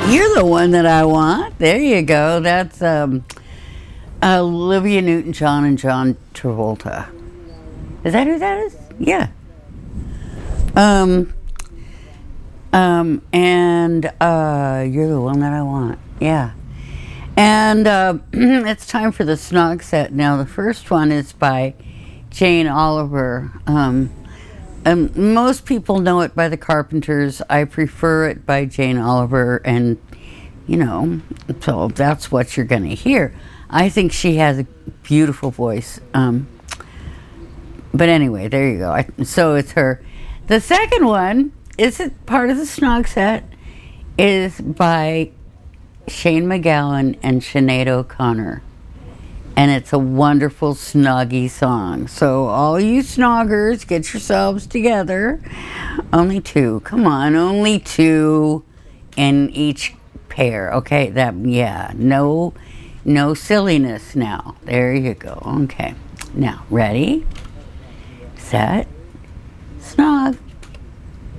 You're the one that I want. There you go. That's Olivia Newton-John and John Travolta. Is that who that is? Yeah. And you're the one that I want. Yeah. And it's time for the snog set. Now, the first one is by Jane Oliver. Most people know it by the Carpenters. I prefer it by Jane Oliver, and, you know, so that's what you're going to hear. I think she has a beautiful voice. But anyway, there you go. So it's her. The second one is part of the snog set, is by Shane MacGowan and Sinead O'Connor. And it's a wonderful snoggy song. So all you snoggers, get yourselves together. Only two. Come on, only two in each pair. Okay, no silliness now. There you go. Okay. Now, ready, set, snog.